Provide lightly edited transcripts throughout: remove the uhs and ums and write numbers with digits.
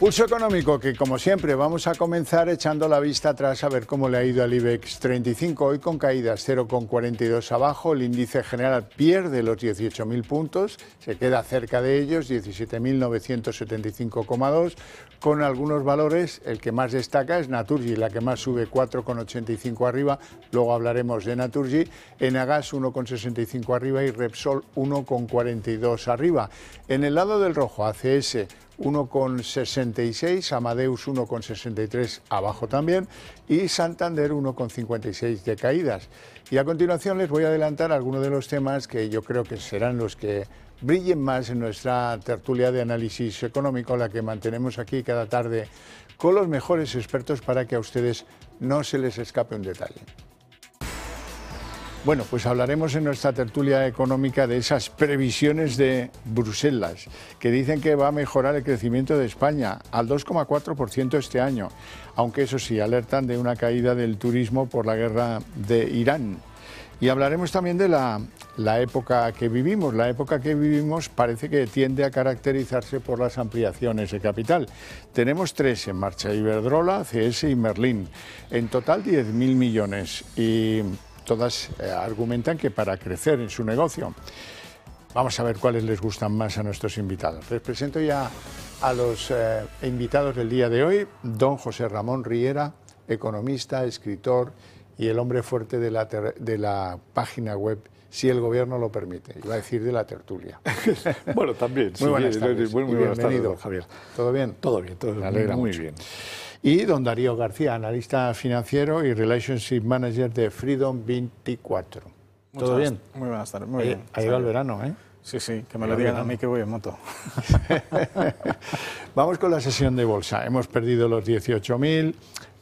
Pulso económico que, como siempre, vamos a comenzar echando la vista atrás a ver cómo le ha ido al IBEX 35, hoy con caídas 0,42 abajo, el índice general pierde los 18.000 puntos, se queda cerca de ellos, 17.975,2, con algunos valores, el que más destaca es Naturgy, la que más sube 4,85 arriba, luego hablaremos de Naturgy, Enagas 1,65 arriba y Repsol 1,42 arriba. En el lado del rojo, ACS 1,66, Amadeus 1,63 abajo también y Santander 1,56 de caídas. Y a continuación les voy a adelantar algunos de los temas que yo creo que serán los que brillen más en nuestra tertulia de análisis económico, la que mantenemos aquí cada tarde con los mejores expertos para que a ustedes no se les escape un detalle. Bueno, pues hablaremos en nuestra tertulia económica de esas previsiones de Bruselas, que dicen que va a mejorar el crecimiento de España al 2,4% este año, aunque eso sí, alertan de una caída del turismo por la guerra de Irán. Y hablaremos también de la época que vivimos. La época que vivimos parece que tiende a caracterizarse por las ampliaciones de capital. Tenemos 3 en marcha, Iberdrola, CS y Merlin. En total 10.000 millones y todas argumentan que para crecer en su negocio. Vamos a ver cuáles les gustan más a nuestros invitados. Les presento ya a los invitados del día de hoy. Don José Ramón Riera, economista, escritor y el hombre fuerte de la página web Si el Gobierno lo permite. Iba a decir de la tertulia. Bueno, también. Muy buenas tardes. Muy buenas tardes, Javier. ¿Todo bien? Todo bien, todo Me alegra muy mucho. bien. Y don Darío García, analista financiero y Relationship Manager de Freedom 24. ¿Todo bien? Muy buenas tardes, muy bien. Ha llegado el verano, ¿eh? Sí, sí, que me lo digan a mí que voy en moto. Vamos con la sesión de bolsa. Hemos perdido los 18.000.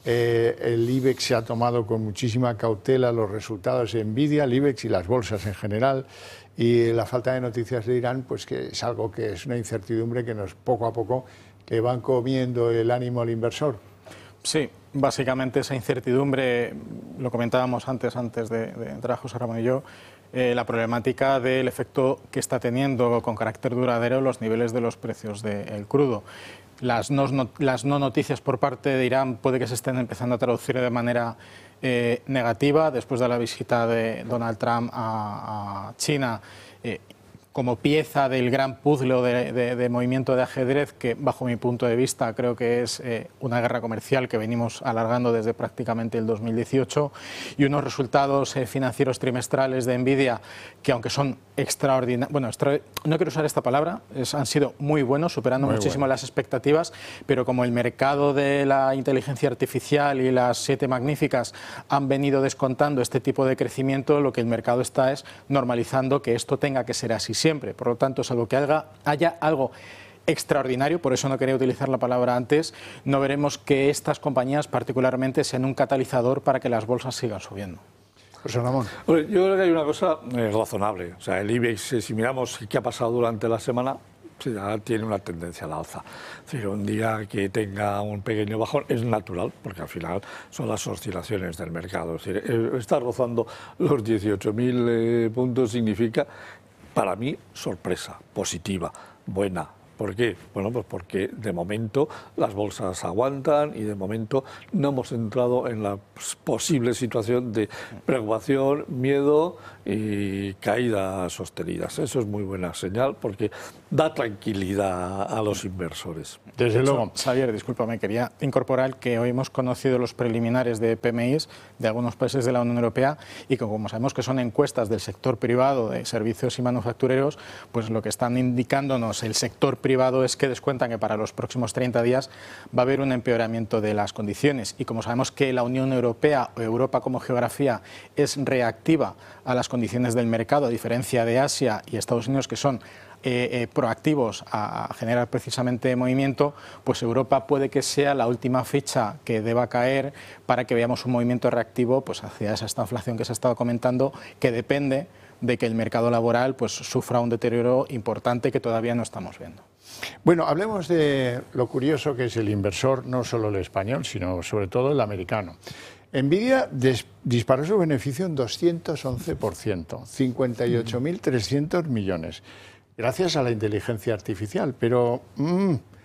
El IBEX se ha tomado con muchísima cautela los resultados de Nvidia, el IBEX y las bolsas en general. Y la falta de noticias de Irán, pues que es algo que es una incertidumbre que nos poco a poco le van comiendo el ánimo al inversor. Sí, básicamente esa incertidumbre, lo comentábamos antes de entrar José Ramón y yo, la problemática del efecto que está teniendo con carácter duradero los niveles de los precios del crudo. Las no noticias por parte de Irán puede que se estén empezando a traducir de manera negativa después de la visita de Donald Trump a China, como pieza del gran puzzle de movimiento de ajedrez que, bajo mi punto de vista, creo que es una guerra comercial que venimos alargando desde prácticamente el 2018 y unos resultados financieros trimestrales de Nvidia que, aunque son extraordinarios, bueno, no quiero usar esta palabra, han sido muy buenos, superando muchísimo las expectativas, pero como el mercado de la inteligencia artificial y las 7 magníficas han venido descontando este tipo de crecimiento, lo que el mercado está es normalizando que esto tenga que ser así siempre. Por lo tanto, salvo que haya algo extraordinario, por eso no quería utilizar la palabra antes, no veremos que estas compañías particularmente sean un catalizador para que las bolsas sigan subiendo. José Ramón. Yo creo que hay una cosa razonable. O sea, el IBEX, si miramos qué ha pasado durante la semana, ya tiene una tendencia al alza. Es decir, un día que tenga un pequeño bajón es natural, porque al final son las oscilaciones del mercado. Es decir, estar rozando los 18.000 puntos significa, para mí, sorpresa, positiva, buena. ¿Por qué? Bueno, pues porque de momento las bolsas aguantan y de momento no hemos entrado en la posible situación de preocupación, miedo y caídas sostenidas. Eso es muy buena señal porque da tranquilidad a los inversores. Desde luego. Xavier, discúlpame, quería incorporar que hoy hemos conocido los preliminares de PMIs de algunos países de la Unión Europea y que, como sabemos que son encuestas del sector privado de servicios y manufactureros, pues lo que están indicándonos el sector privado es que descuentan que para los próximos 30 días va a haber un empeoramiento de las condiciones y como sabemos que la Unión Europea o Europa como geografía es reactiva a las condiciones del mercado, a diferencia de Asia y Estados Unidos que son proactivos a generar precisamente movimiento, pues Europa puede que sea la última ficha que deba caer para que veamos un movimiento reactivo pues hacia esta inflación que se ha estado comentando, que depende de que el mercado laboral pues sufra un deterioro importante que todavía no estamos viendo. Bueno, hablemos de lo curioso que es el inversor, no solo el español, sino sobre todo el americano. Nvidia disparó su beneficio en 211%, 58.300 millones, gracias a la inteligencia artificial, pero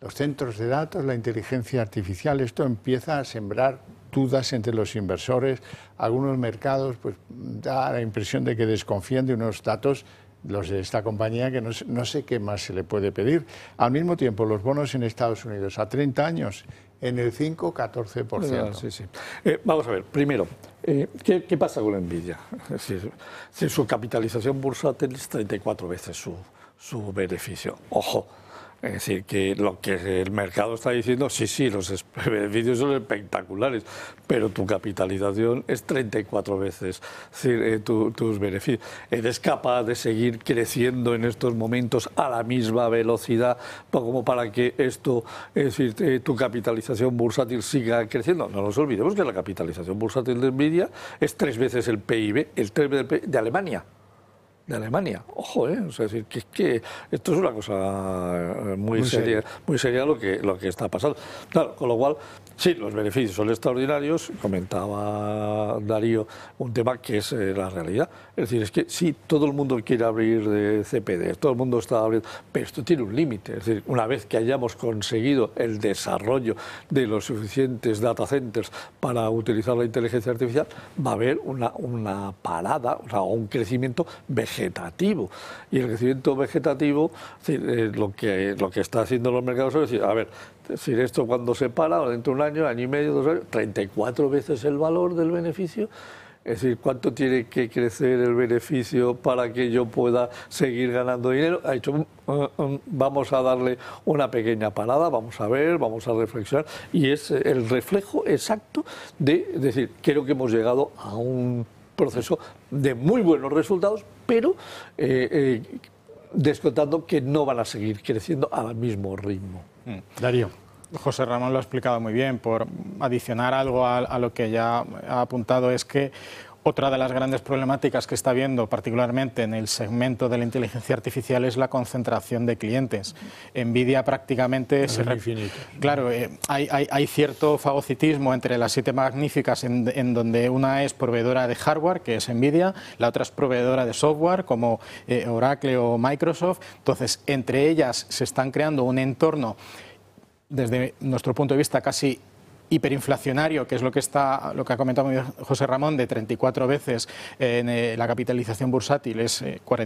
los centros de datos, la inteligencia artificial, esto empieza a sembrar dudas entre los inversores. Algunos mercados pues da la impresión de que desconfían de unos datos, los de esta compañía, que no sé qué más se le puede pedir. Al mismo tiempo, los bonos en Estados Unidos a 30 años en el 5-14%. Sí, sí. Vamos a ver, primero, ¿qué pasa con Nvidia? Es decir, su capitalización bursátil es 34 veces su beneficio. Ojo. Es decir, que lo que el mercado está diciendo, sí, los beneficios son espectaculares, pero tu capitalización es 34 veces tus beneficios. ¿Eres capaz de seguir creciendo en estos momentos a la misma velocidad como para que esto, es decir, tu capitalización bursátil siga creciendo? No nos olvidemos que la capitalización bursátil de Nvidia es 3 veces el PIB, el 3 veces el PIB de Alemania. De Alemania, ojo, o sea, es decir, que esto es una cosa muy seria lo que está pasando. Claro, con lo cual, sí, los beneficios son extraordinarios. Comentaba Darío un tema que es la realidad. Es decir, es que sí, todo el mundo quiere abrir de CPD, todo el mundo está abriendo, pero esto tiene un límite. Es decir, una vez que hayamos conseguido el desarrollo de los suficientes data centers para utilizar la inteligencia artificial, va a haber una parada, o sea, un crecimiento vegetativo. Y el crecimiento vegetativo, lo que está haciendo los mercados es decir, a ver, si esto cuando se para, dentro de un año, año y medio, 2 años, 34 veces el valor del beneficio. Es decir, ¿cuánto tiene que crecer el beneficio para que yo pueda seguir ganando dinero? Ha dicho, vamos a darle una pequeña parada, vamos a ver, vamos a reflexionar. Y es el reflejo exacto de decir, creo que hemos llegado a un proceso de muy buenos resultados, pero descontando que no van a seguir creciendo al mismo ritmo. Darío. José Ramón lo ha explicado muy bien. Por adicionar algo a lo que ya ha apuntado, es que otra de las grandes problemáticas que está habiendo, particularmente en el segmento de la inteligencia artificial, es la concentración de clientes. Nvidia prácticamente es infinito. Claro, hay cierto fagocitismo entre las 7 magníficas, en donde una es proveedora de hardware, que es Nvidia, la otra es proveedora de software, como Oracle o Microsoft. Entonces, entre ellas se están creando un entorno, desde nuestro punto de vista, casi hiperinflacionario, que es lo que ha comentado José Ramón, de 34 veces en la capitalización bursátil, es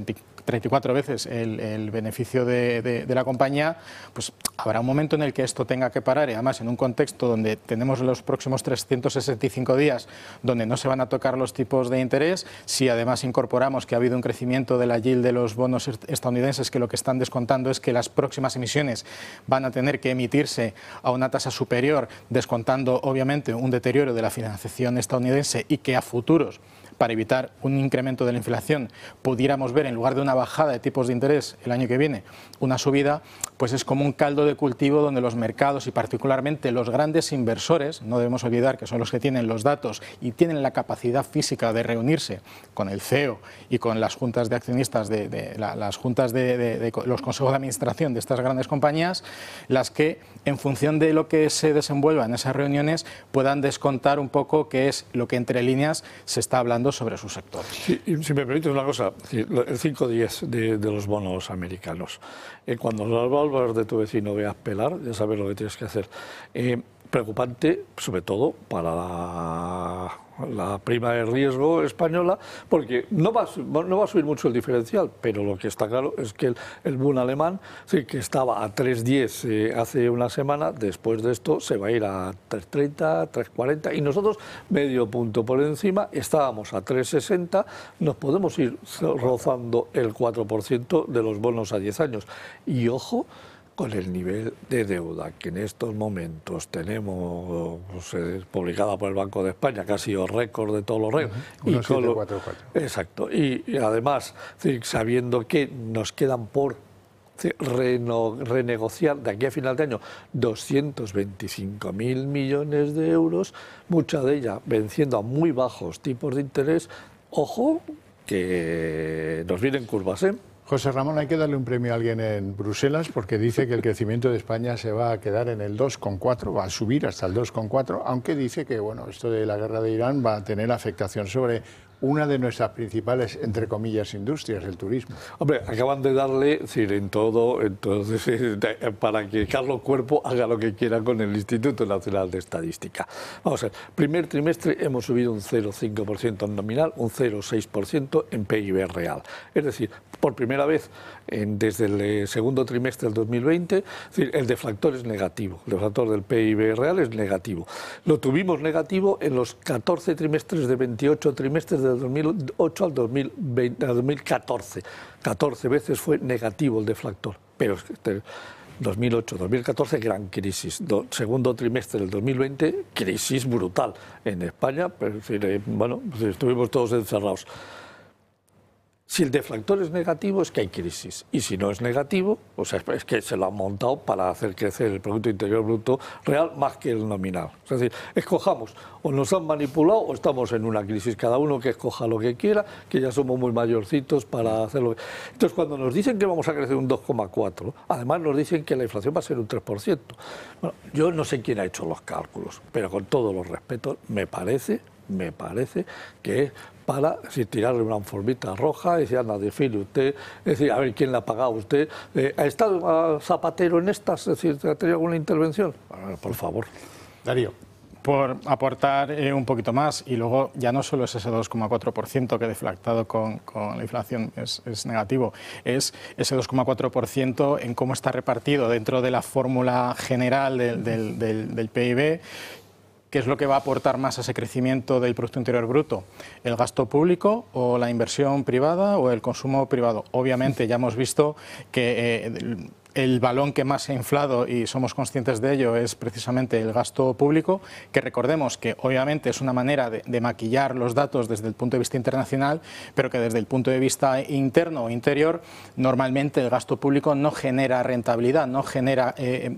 34 veces el beneficio de la compañía. Pues habrá un momento en el que esto tenga que parar, y además en un contexto donde tenemos los próximos 365 días donde no se van a tocar los tipos de interés. Si además incorporamos que ha habido un crecimiento de la yield de los bonos estadounidenses, que lo que están descontando es que las próximas emisiones van a tener que emitirse a una tasa superior, descontando obviamente un deterioro de la financiación estadounidense, y que a futuros, para evitar un incremento de la inflación, pudiéramos ver, en lugar de una bajada de tipos de interés el año que viene, una subida, pues es como un caldo de cultivo donde los mercados, y particularmente los grandes inversores, no debemos olvidar que son los que tienen los datos y tienen la capacidad física de reunirse con el CEO y con las juntas de accionistas, las juntas de los consejos de administración de estas grandes compañías, las que, en función de lo que se desenvuelva en esas reuniones, puedan descontar un poco qué es lo que entre líneas se está hablando sobre su sector. Sí, y si me permites una cosa, el 5-10 de los bonos americanos, cuando los valores de tu vecino veas pelar, ya sabes lo que tienes que hacer. Preocupante, sobre todo para la prima de riesgo española, porque no va a subir mucho el diferencial, pero lo que está claro es que el Bund alemán, sí, que estaba a 3,10 hace una semana, después de esto se va a ir a 3,30, 3,40, y nosotros medio punto por encima, estábamos a 3,60, nos podemos ir rozando el 4% de los bonos a 10 años. Y ojo, con el nivel de deuda que en estos momentos tenemos, publicada por el Banco de España, que ha sido récord de todos los récords. 1,744. Exacto. Y además, sabiendo que nos quedan por renegociar de aquí a final de año 225.000 millones de euros, mucha de ella venciendo a muy bajos tipos de interés, ojo, que nos vienen curvas, ¿eh? José Ramón, hay que darle un premio a alguien en Bruselas, porque dice que el crecimiento de España se va a quedar en el 2,4, va a subir hasta el 2,4, aunque dice que bueno, esto de la guerra de Irán va a tener afectación sobre una de nuestras principales, entre comillas, industrias, el turismo. Hombre, acaban de darle, es decir, en todo, entonces, para que Carlos Cuerpo haga lo que quiera con el Instituto Nacional de Estadística. Vamos a ver, primer trimestre hemos subido un 0,5% en nominal, un 0,6% en PIB real. Es decir, por primera vez desde el segundo trimestre del 2020, es decir, el deflactor es negativo, el deflactor del PIB real es negativo. Lo tuvimos negativo en los 14 trimestres de 28 trimestres del 2008 al 2014. 14 veces fue negativo el deflactor, pero 2008-2014, gran crisis. Segundo trimestre del 2020, crisis brutal en España, pero, bueno, pues estuvimos todos encerrados. Si el deflactor es negativo, es que hay crisis. Y si no es negativo, o sea, es que se lo han montado para hacer crecer el Producto Interior Bruto real más que el nominal. Es decir, escojamos, o nos han manipulado o estamos en una crisis. Cada uno que escoja lo que quiera, que ya somos muy mayorcitos para hacerlo. Entonces, cuando nos dicen que vamos a crecer un 2,4, además nos dicen que la inflación va a ser un 3%. Bueno, yo no sé quién ha hecho los cálculos, pero con todos los respetos, me parece que es para tirarle una formita roja y decir, anda, desfile usted, es decir, a ver quién la ha pagado usted. ¿Ha estado Zapatero en estas? Es decir, ¿ha tenido alguna intervención? Por favor. Darío. Por aportar un poquito más, y luego ya no solo es ese 2,4% que deflactado con la inflación es negativo, es ese 2,4% en cómo está repartido dentro de la fórmula general del PIB. ¿Qué es lo que va a aportar más a ese crecimiento del Producto Interior Bruto? ¿El gasto público o la inversión privada o el consumo privado? Obviamente ya hemos visto que el balón que más se ha inflado, y somos conscientes de ello, es precisamente el gasto público, que recordemos que obviamente es una manera de maquillar los datos desde el punto de vista internacional, pero que desde el punto de vista interno o interior, normalmente el gasto público no genera rentabilidad, no genera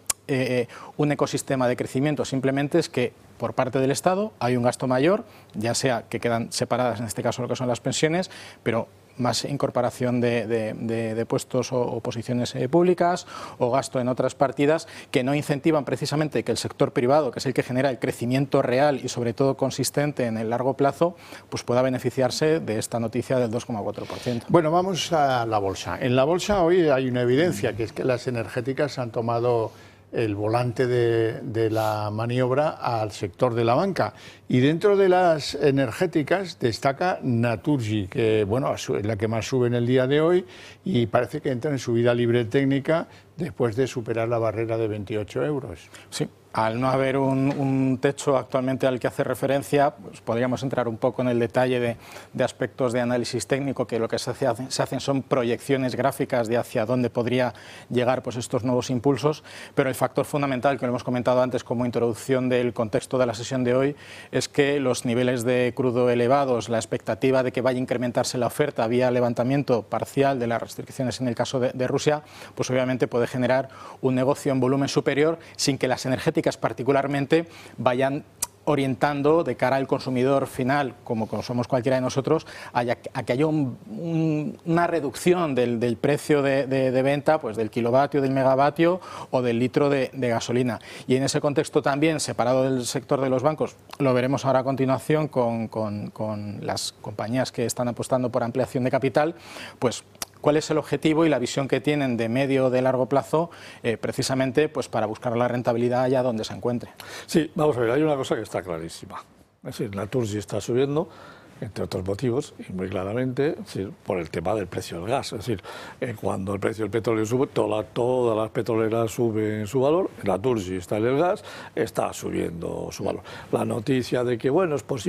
un ecosistema de crecimiento, simplemente es que por parte del Estado hay un gasto mayor, ya sea que quedan separadas en este caso lo que son las pensiones, pero más incorporación de puestos o posiciones públicas o gasto en otras partidas que no incentivan precisamente que el sector privado, que es el que genera el crecimiento real y sobre todo consistente en el largo plazo, pues pueda beneficiarse de esta noticia del 2,4%. Bueno, vamos a la bolsa. En la bolsa hoy hay una evidencia, que es que las energéticas han tomado el volante de la maniobra al sector de la banca. Y dentro de las energéticas destaca Naturgy, que bueno, es la que más sube en el día de hoy y parece que entra en subida libre técnica después de superar la barrera de 28 euros. Sí. Al no haber un techo actualmente al que hace referencia, pues podríamos entrar un poco en el detalle de aspectos de análisis técnico, que lo que se hacen son proyecciones gráficas de hacia dónde podría llegar pues estos nuevos impulsos, pero el factor fundamental, que lo hemos comentado antes como introducción del contexto de la sesión de hoy, es que los niveles de crudo elevados, la expectativa de que vaya a incrementarse la oferta vía levantamiento parcial de las restricciones en el caso de Rusia, pues obviamente puede generar un negocio en volumen superior sin que las energéticas particularmente vayan orientando de cara al consumidor final, como somos cualquiera de nosotros, a que haya una reducción del precio de venta, pues del kilovatio, del megavatio o del litro de gasolina. Y en ese contexto también, separado del sector de los bancos, lo veremos ahora a continuación con las compañías que están apostando por ampliación de capital, pues cuál es el objetivo y la visión que tienen de medio o de largo plazo, precisamente pues para buscar la rentabilidad allá donde se encuentre. Sí, vamos a ver, hay una cosa que está clarísima. Es decir, Naturgy está subiendo, entre otros motivos, y muy claramente, es decir, por el tema del precio del gas. Es decir, cuando el precio del petróleo sube, todas las petroleras suben su valor, Naturgy está en el gas, está subiendo su valor. La noticia de que, bueno, es posible